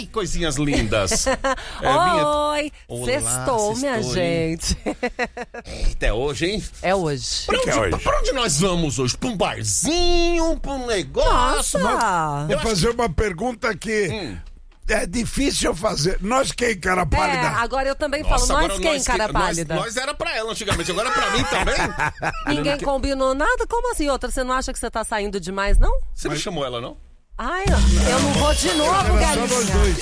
Oi, coisinhas lindas. Oi, Olá, sextou, minha sextou, gente. Até hoje, hein? É hoje. Pra onde nós vamos hoje? Pra um barzinho, pra um negócio? Nossa. Vou fazer uma pergunta que é difícil fazer. Nós quem, cara pálida? Agora eu também Nossa, falo, agora nós quem, cara pálida? Nós era pra ela antigamente, agora é pra mim também? Ninguém combinou nada? Como assim? Outra, você não acha que você tá saindo demais, não? Você não chamou ela, não? Ai, eu não vou de novo, Era só nós galinha. dois.